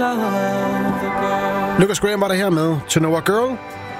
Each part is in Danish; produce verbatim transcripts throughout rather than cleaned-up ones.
Lucas Graham var der her med To Know a Girl.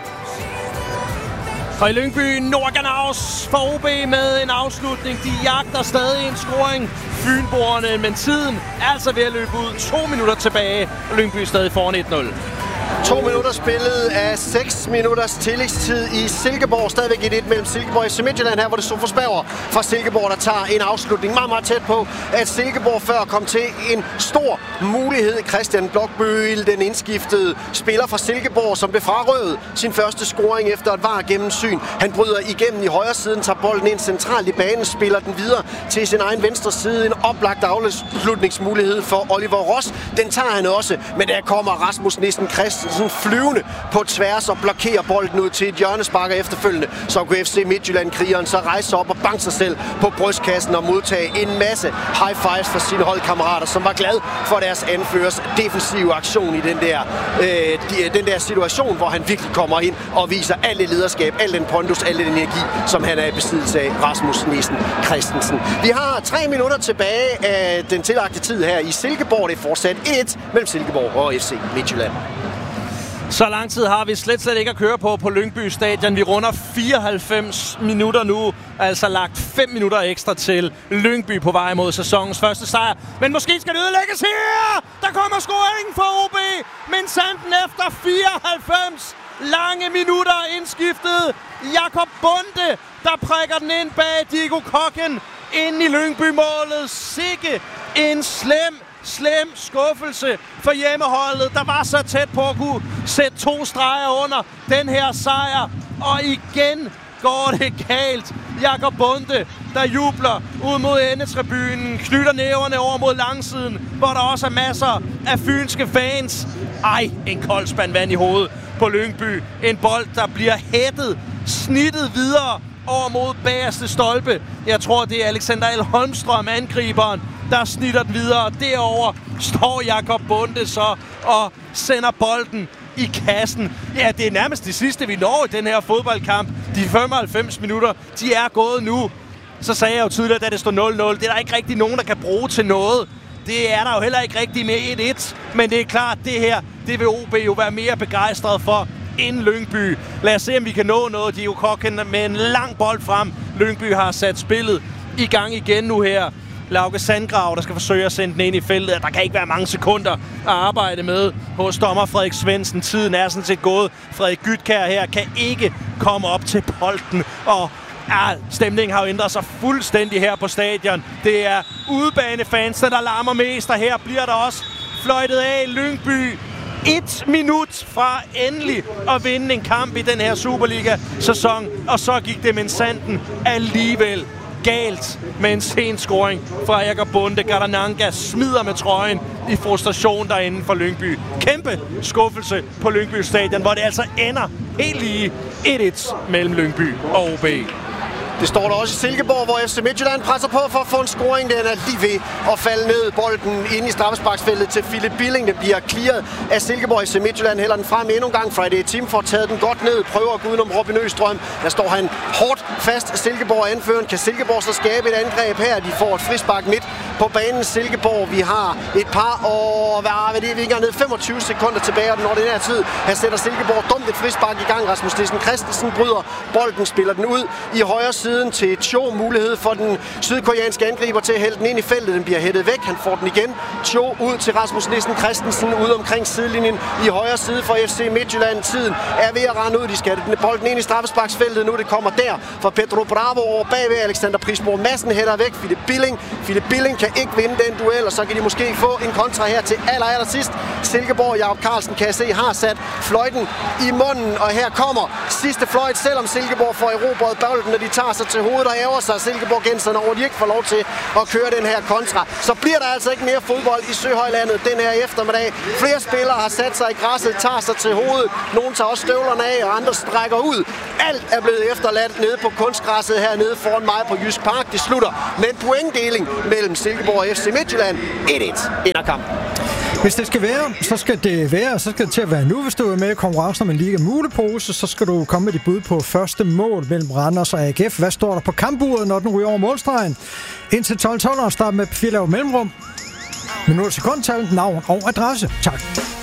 Og i Lyngby, Nordganaus for O B med en afslutning. De jagter stadig en scoring. Fynboerne, men tiden er altså ved at løbe ud. To minutter tilbage, og Lyngby stadig foran et nul. To minutter spillet af seks minutters tillægstid i Silkeborg. Stadigvæk et et mellem Silkeborg og F C Midtjylland her, hvor det Sofus Bauer fra Silkeborg, der tager en afslutning meget, meget tæt på, at Silkeborg før kom til en stor mulighed. Christian Blokbøl, den indskiftede spiller fra Silkeborg, som blev frarøvet sin første scoring efter et var gennemsyn. Han bryder igennem i højre siden, tager bolden ind centralt i banen, spiller den videre til sin egen venstre side. En oplagt afslutningsmulighed for Oliver Ross. Den tager han også, men der kommer Rasmus Nissen Christensen flyvende på tværs og blokerer bolden ud til et hjørnespark, efterfølgende så kunne F C Midtjylland-krigeren så rejse op og banke sig selv på brystkassen og modtage en masse high fives fra sine holdkammerater, som var glad for deres anførers defensive aktion i den der, øh, de, den der situation, hvor han virkelig kommer ind og viser alt det lederskab, al den pondus, al den energi, som han er i besiddelse af, Rasmus Nissen Christensen. Vi har tre minutter tilbage af den tillagte tid her i Silkeborg. Det er fortsat et mellem Silkeborg og F C Midtjylland. Så lang tid har vi slet, slet ikke at køre på på Lyngby Stadion. Vi runder fireoghalvfems minutter nu, altså lagt fem minutter ekstra til. Lyngby på vej mod sæsonens første sejr. Men måske skal det ødelægges her! Der kommer scoringen for O B, men Sanden efter fireoghalvfems lange minutter indskiftet. Jakob Bonde, der prikker den ind bag Diego Kokken ind i Lyngby-målet. Sikke en slem Slem skuffelse for hjemmeholdet, der var så tæt på at kunne sætte to streger under den her sejr. Og igen går det galt. Jakob Bonde, der jubler ud mod endetribunen, knytter næverne over mod langsiden, hvor der også er masser af fynske fans. Ej, en kold spand vand i hovedet på Lyngby. En bold, der bliver hættet, snittet videre over mod bagerste stolpe. Jeg tror, det er Alexander L. Holmstrøm, angriberen, der snitter den videre. Derover står Jakob Bonde så og sender bolden i kassen. Ja, det er nærmest det sidste, vi når i den her fodboldkamp. De femoghalvfems minutter, de er gået nu. Så sagde jeg jo tidligere, da det stod nul nul. Det er der ikke rigtig nogen, der kan bruge til noget. Det er der jo heller ikke rigtig med et et. Men det er klart, det her, det vil O B jo være mere begejstret for end Lyngby. Lad os se, om vi kan nå noget. Diego Kokken med en lang bold frem. Lyngby har sat spillet i gang igen nu her. Lauke Sandgrav, der skal forsøge at sende den ind i feltet. Der kan ikke være mange sekunder at arbejde med hos dommer Frederik Svendsen. Tiden er sådan set gået. Frederik Gytkær her kan ikke komme op til bolden. Og ja, stemningen har jo ændret sig fuldstændig her på stadion. Det er udebanefansene, der larmer mest, og her bliver der også fløjtet af. Lyngby et minut fra endelig at vinde en kamp i den her Superliga-sæson. Og så gik det med Sanden alligevel galt med en sen scoring fra Jakob Bonde. Gardananga smider med trøjen i frustration derinde for Lyngby. Kæmpe skuffelse på Lyngby Stadion, hvor det altså ender helt lige et et mellem Lyngby og O B. Det står der også i Silkeborg, hvor F C Midtjylland presser på for at få en scoring. Den er lige ved at falde ned. Bolden ind i straffesparksfeltet til Philip Billing. Den bliver clearet af Silkeborg. F C Midtjylland hælder den frem endnu en gang. Friday Team får taget den godt ned. Prøver at gå udenom Robin Østrøm. Der står han hårdt fast. Silkeborg anføren. Kan Silkeborg så skabe et angreb her? De får et frispark midt på banen. Silkeborg, vi har et par og hvad er det? Vi er ned femogtyve sekunder tilbage af den ordinære tid. Her sætter Silkeborg dumt et frispark i gang. Rasmus Nissen Christensen bryder bolden, spiller den ud i højre side til Cho. Mulighed for den sydkoreanske angriber til at hælde den ind i feltet. Den bliver hættet væk. Han får den igen. Cho ud til Rasmus Nissen Christensen ud omkring sidelinjen i højre side for F C Midtjylland. Tiden er ved at rende ud. De skal den bolden ind i straffesparksfeltet nu. Det kommer der fra Pedro Bravo over bagved. Alexander Prisborg Madsen hætter væk. Philip Billing. Philip Billing kan ikke vinde den duel, og så kan de måske få en kontra her til aller, aller sidst. Silkeborg, Jakob Carlsen kan jeg se, har sat fløjten i munden, og her kommer sidste fløjt, selvom Silkeborg får erobret bolden, når de tager sig til hovedet og ærger sig Silkeborg-genserne over, de ikke får lov til at køre den her kontra. Så bliver der altså ikke mere fodbold i Søhøjlandet den her eftermiddag. Flere spillere har sat sig i græsset, tager sig til hovedet. Nogle tager også støvlerne af, og andre strækker ud. Alt er blevet efterladt nede på kunstgræsset hernede foran mig på Jysk Park. Det slutter med en pointdeling mellem Silkeborg og F C Midtjylland. et et ender kampen. Hvis det skal være, så skal det være, så skal det til at være nu. Hvis du er med i konkurrencen om en Liga Mulepose, så skal du komme med dit bud på første mål mellem Randers og A G F. Hvad står der på kampuret, når den ryger over målstregen? Indtil tolv tolv og start med fire lav mellemrum. Minut og sekundtal, navn og adresse. Tak.